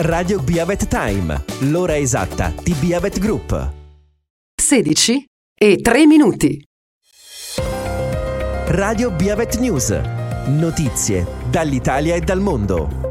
Radio Biavet Time, l'ora esatta di Biavet Group. 16 e 3 minuti. Radio Biavet News, notizie dall'Italia e dal mondo.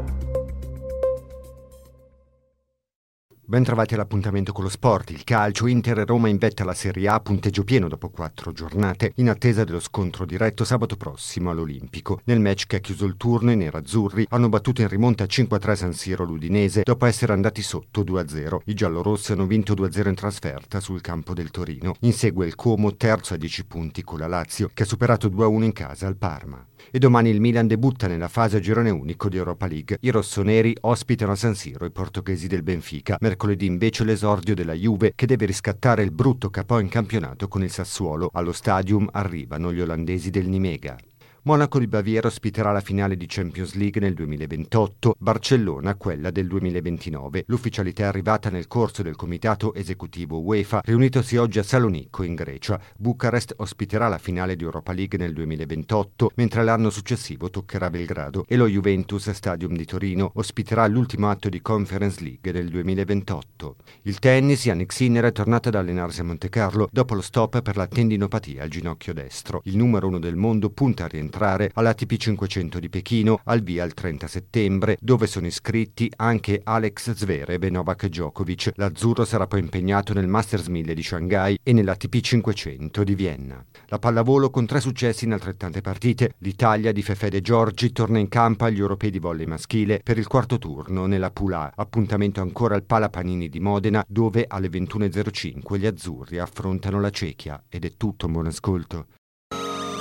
Ben trovati all'appuntamento con lo sport. Il calcio, Inter e Roma in vetta alla Serie A, punteggio pieno dopo 4 giornate, in attesa dello scontro diretto sabato prossimo all'Olimpico. Nel match che ha chiuso il turno, i nerazzurri hanno battuto in rimonta 5-3 San Siro l'Udinese dopo essere andati sotto 2-0. I giallorossi hanno vinto 2-0 in trasferta sul campo del Torino. Insegue il Como, terzo a 10 punti con la Lazio, che ha superato 2-1 in casa al Parma. E domani il Milan debutta nella fase a girone unico di Europa League. I rossoneri ospitano a San Siro i portoghesi del Benfica. Mercoledì invece l'esordio della Juve, che deve riscattare il brutto capo in campionato con il Sassuolo. Allo Stadium arrivano gli olandesi del Nimega. Monaco di Baviera ospiterà la finale di Champions League nel 2028, Barcellona quella del 2029. L'ufficialità è arrivata nel corso del comitato esecutivo UEFA, riunitosi oggi a Salonicco in Grecia. Bucarest ospiterà la finale di Europa League nel 2028, mentre l'anno successivo toccherà Belgrado, e lo Juventus Stadium di Torino ospiterà l'ultimo atto di Conference League del 2028. Il tennis, Jannik Sinner è tornato ad allenarsi a Montecarlo dopo lo stop per la tendinopatia al ginocchio destro. Il numero 1 del mondo punta a rientrare all'ATP 500 di Pechino, al via il 30 settembre, dove sono iscritti anche Alex Zverev e Novak Djokovic. L'azzurro sarà poi impegnato nel Masters 1000 di Shanghai e nell'ATP 500 di Vienna. La pallavolo con 3 successi in altrettante partite. L'Italia di Fefede Giorgi torna in campo agli europei di volley maschile per il quarto turno nella Pool A. Appuntamento ancora al Pala Panini di Modena, dove alle 21:05 gli azzurri affrontano la Cechia. Ed è tutto, buon ascolto.